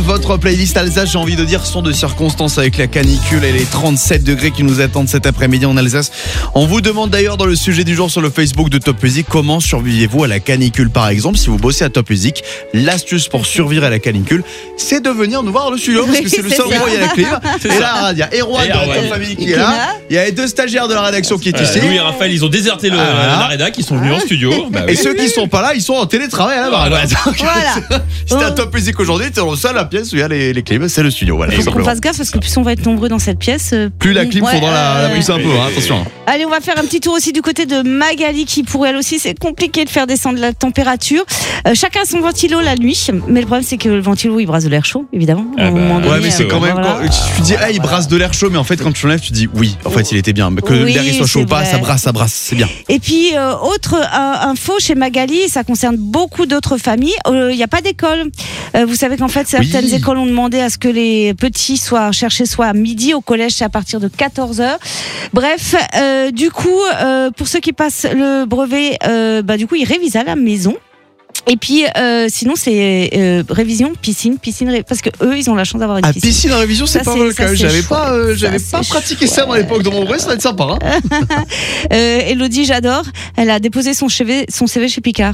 votre playlist Alsace, j'ai envie de dire, sont de circonstances avec la canicule et les 37 degrés qui nous attendent cet après-midi en Alsace. On vous demande d'ailleurs dans le sujet du jour sur le Facebook de Top Music, comment survivez-vous à la canicule par exemple. Si vous bossez à Top Music, l'astuce pour survivre à la canicule, c'est de venir nous voir dans le studio parce que c'est le seul endroit où il y a la clim. Et là, il y a Erwan de la Top Family qui est là. Il y a les deux stagiaires de la rédaction qui est ici. Louis et Raphaël, ils ont déserté la rédac, ils sont venus en studio. Et ceux qui sont pas là, ils sont en télétravail à la barre. Voilà. C'était à Top Music aujourd'hui, t'es dans le seul la pièce où il y a les clim, c'est le studio. Voilà. Il faut qu'on fasse gaffe parce que plus on va être nombreux dans cette pièce, plus la clim faudra la pousser un peu, attention. Allez, on va faire un petit tour aussi du côté de Magali qui pour elle aussi c'est compliqué de faire descendre la température. Chacun a son ventilo la nuit, mais le problème c'est que le ventilo il brasse de l'air chaud évidemment. Ouais, mais c'est quand même quand tu dis il brasse de l'air chaud, mais en fait quand tu l'enlèves tu dis oui, en fait il était bien, mais que l'air il soit chaud ou pas, ça brasse, c'est bien. Et puis autre info chez Magali, ça concerne beaucoup d'autres familles, il n'y a pas d'école. Vous savez qu'en fait certaines écoles ont demandé à ce que les petits soient cherchés soit à midi, au collège c'est à partir de 14h. Bref, du coup pour ceux qui passent le brevet, du coup ils révisent à la maison. Et puis sinon c'est révision piscine parce que eux ils ont la chance d'avoir une piscine. Piscine en révision c'est pas mal quand même. J'avais pas pratiqué ça dans l'époque de mon brevet, ça va être sympa. Elodie j'adore, elle a déposé son CV chez Picard.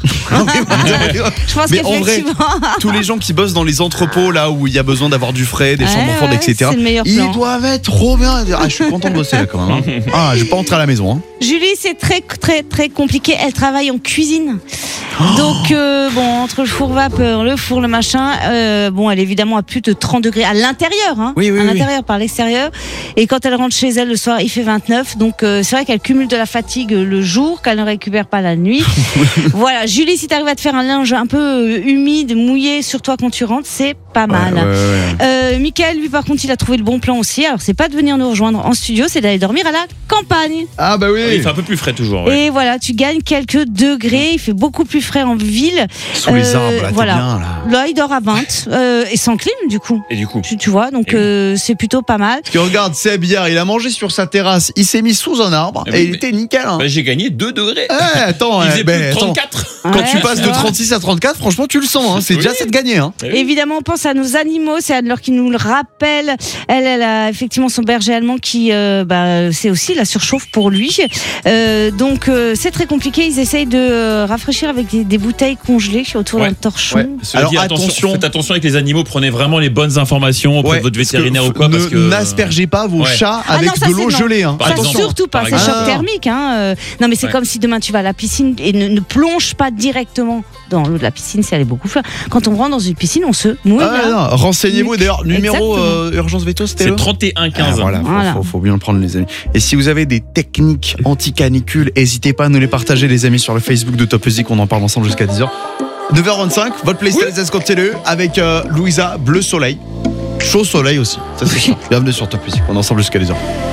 Je pense mais en vrai, tous les gens qui bossent dans les entrepôts là où il y a besoin d'avoir du frais, des chambres froides, etc. Ils doivent être trop bien. Je suis content de bosser là quand même. Je vais pas rentrer à la maison. Julie c'est très très très compliqué. Elle travaille en cuisine. Donc entre le four vapeur, le four, le machin, elle est évidemment à plus de 30 degrés à l'intérieur, à l'intérieur, par l'extérieur. Et quand elle rentre chez elle le soir, il fait 29. Donc c'est vrai qu'elle cumule de la fatigue le jour, qu'elle ne récupère pas la nuit. Voilà, Julie, si t'arrives à te faire un linge un peu humide, mouillé sur toi quand tu rentres, c'est pas mal. Mickaël, lui, par contre, il a trouvé le bon plan aussi. Alors c'est pas de venir nous rejoindre en studio, c'est d'aller dormir à la campagne. Ah bah oui. Il fait un peu plus frais toujours. Et voilà, tu gagnes quelques degrés. Il fait beaucoup plus frais en ville. Sous les arbres, là, voilà. bien, là, il dort à 20 et sans clim, du coup. Et du coup. Tu vois, donc c'est plutôt pas mal. Parce que regarde, Seb hier, il a mangé sur sa terrasse, il s'est mis sous un arbre et il était nickel. J'ai gagné 2 degrés. Attends, il faisait plus de 34. Quand tu passes de 36 à 34, franchement, tu le sens. C'est déjà ça de gagner. Évidemment, on pense à nos animaux. C'est Anne-Laure qui nous le rappelle. Elle a effectivement son berger allemand qui, c'est aussi la surchauffe pour lui. Donc, c'est très compliqué. Ils essayent de rafraîchir avec des bouteilles congelées autour d'un torchon. Alors faites attention avec les animaux. Prenez vraiment les bonnes informations auprès de votre vétérinaire ou quoi. N'aspergez pas vos chats avec de l'eau gelée. Ça, surtout pas. C'est choc thermique. Non, mais c'est comme si demain tu vas à la piscine et ne plonge pas directement dans l'eau de la piscine si elle est beaucoup froide. Quand on rentre dans une piscine, on se mouille. Renseignez-vous d'ailleurs. Numéro urgence veto, c'était le 3115. Voilà. Faut bien le prendre, les amis. Et si vous avez des techniques anti-canicule, n'hésitez pas à nous les partager, les amis, sur le Facebook de Top Music. On en parle ensemble jusqu'à 10h. 9h25, votre playlist continue avec Louisa, Bleu Soleil. Chaud soleil aussi. Ça c'est ça. Bienvenue sur Top Music. On est ensemble jusqu'à 10h.